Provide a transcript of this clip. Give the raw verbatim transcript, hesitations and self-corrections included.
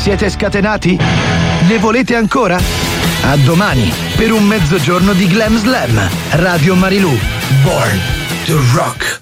Siete scatenati? Ne volete ancora? A domani per un mezzogiorno di Glam Slam. Radio Marilù. Born to Rock.